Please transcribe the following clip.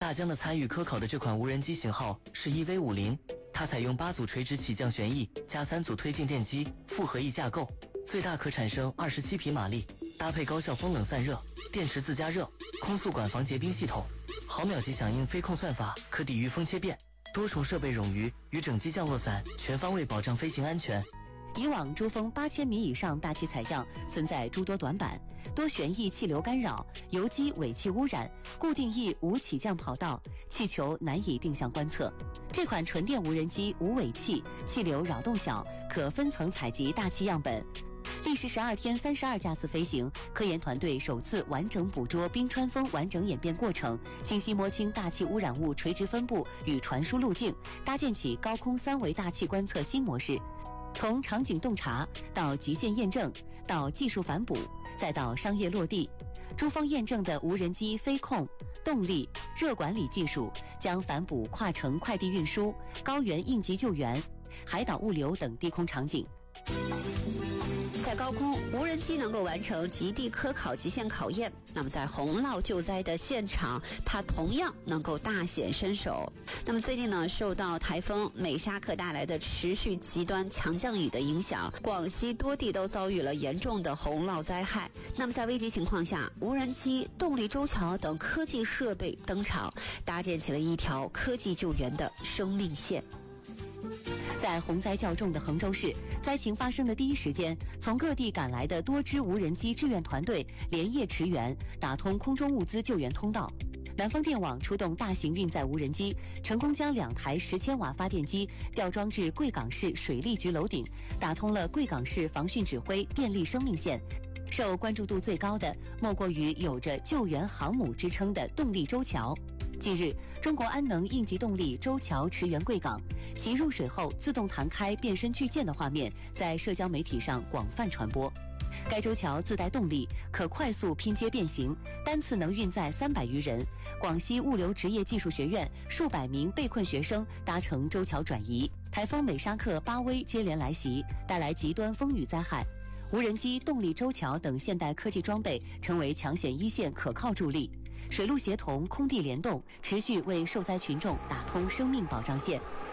大疆的参与科考的这款无人机型号是 EV50，它采用8组垂直起降旋翼加3组推进电机复合翼架构，最大可产生27匹马力，搭配高效风冷散热、电池自加热、空速管防结冰系统，毫秒级响应飞控算法可抵御风切变，多重设备冗余与整机降落伞，全方位保障飞行安全。 以往珠峰8000米以上大气采样存在诸多短板，多旋翼气流干扰、油机尾气污染、固定翼无起降跑道，气球难以定向观测。这款纯电无人机无尾气，气流扰动小，可分层采集大气样本。历时12天32架次飞行，科研团队首次完整捕捉冰川风完整演变过程，清晰摸清大气污染物垂直分布与传输路径，搭建起高空3维大气观测新模式。从场景洞察到极限验证，到技术反哺，再到商业落地，珠峰验证的无人机飞控、动力、热管理技术将反哺跨城快递运输、高原应急救援、海岛物流等低空场景。 在高空，无人机能够完成极地科考极限考验。那么在洪涝救灾的现场，它同样能够大显身手。那么最近呢，受到台风美沙克带来的持续极端强降雨的影响，广西多地都遭遇了严重的洪涝灾害。那么在危急情况下，无人机、动力舟桥等科技设备登场，搭建起了一条科技救援的生命线。 在洪灾较重的衡州市，灾情发生的第一时间，从各地赶来的多支无人机志愿团队连夜驰援，打通空中物资救援通道。南方电网出动大型运载无人机，成功将2台10千瓦发电机吊装至贵港市水利局楼顶，打通了贵港市防汛指挥电力生命线。受关注度最高的，莫过于有着救援航母之称的动力舟桥。近日，中国安能应急动力舟桥驰援贵港，其入水后自动弹开变身巨舰的画面在社交媒体上广泛传播。该舟桥自带动力，可快速拼接变形，单次能运载300余人。广西物流职业技术学院数百名被困学生搭乘舟桥转移。台风美沙克8威接连来袭，带来极端风雨灾害。无人机、动力舟桥等现代科技装备成为抢险一线可靠助力，水陆协同、空地联动，持续为受灾群众打通生命保障线。